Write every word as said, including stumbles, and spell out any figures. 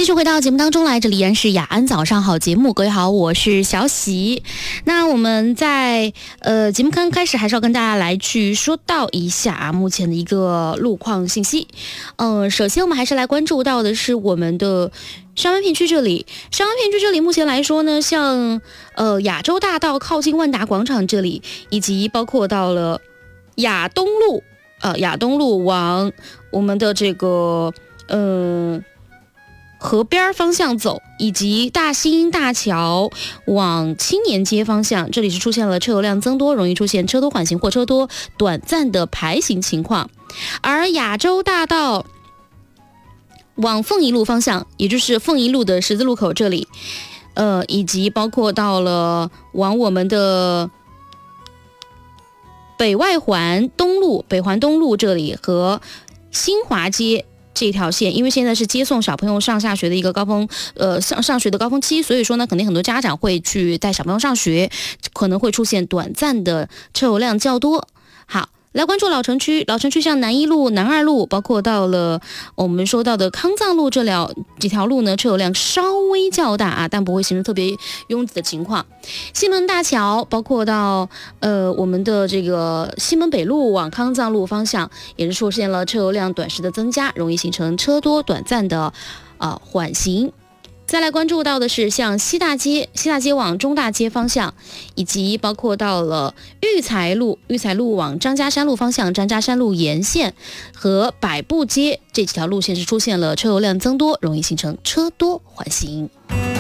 续回到节目当中来，这里依然是雅安早上好节目，各位好，我是小喜。那我们在呃节目刚开始还是要跟大家来去说到一下、啊、目前的一个路况信息。嗯、呃，首先我们还是来关注到的是我们的上湾片区这里，上湾片区这里目前来说呢，像呃亚洲大道靠近万达广场这里，以及包括到了亚东路，呃亚东路往我们的这个嗯。呃河边方向走，以及大兴大桥往青年街方向，这里是出现了车流量增多，容易出现车多缓行或车多短暂的排行情况。而亚洲大道往凤仪路方向，也就是凤仪路的十字路口这里，呃，以及包括到了往我们的北外环东路、北环东路这里和新华街这条线，因为现在是接送小朋友上下学的一个高峰，呃，上上学的高峰期，所以说呢，肯定很多家长会去带小朋友上学，可能会出现短暂的车流量较多。好，来关注老城区，老城区像南一路、南二路，包括到了我们说到的康藏路这条几条路呢，车流量稍微较大啊，但不会形成特别拥挤的情况。西门大桥，包括到呃我们的这个西门北路往康藏路方向，也是出现了车流量短时的增加，容易形成车多短暂的呃缓行。再来关注到的是像西大街，西大街往中大街方向，以及包括到了育才路，育才路往张家山路方向，张家山路沿线和百步街这几条路线是出现了车流量增多，容易形成车多缓行。